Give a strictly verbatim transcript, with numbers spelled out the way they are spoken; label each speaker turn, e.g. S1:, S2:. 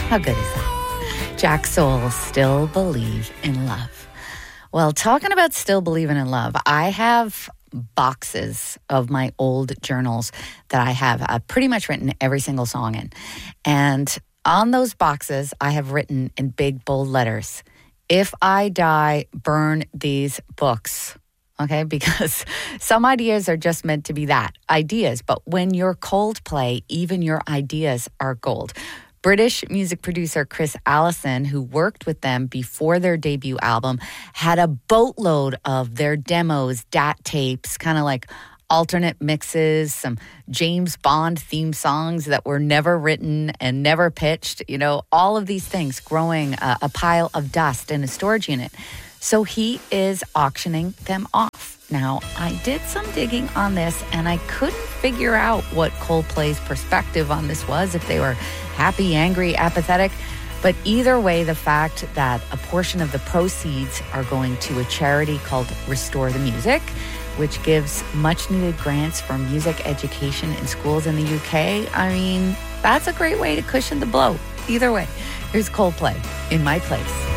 S1: How good is that? Jack Soul, Still Believe in Love. Well, talking about still believing in love, I have boxes of my old journals that I have uh, pretty much written every single song in. And on those boxes, I have written in big, bold letters, if I die, burn these books. Okay, because some ideas are just meant to be that, ideas. But when you're Coldplay, even your ideas are gold. British music producer Chris Allison, who worked with them before their debut album, had a boatload of their demos, D A T tapes, kind of like alternate mixes, some James Bond theme songs that were never written and never pitched, you know, all of these things growing uh, a pile of dust in a storage unit. So he is auctioning them off. Now, I did some digging on this and I couldn't figure out what Coldplay's perspective on this was, if they were happy, angry, apathetic. But either way, the fact that a portion of the proceeds are going to a charity called Restore the Music, which gives much needed grants for music education in schools in the U K. I mean, that's a great way to cushion the blow. Either way, here's Coldplay, In My Place.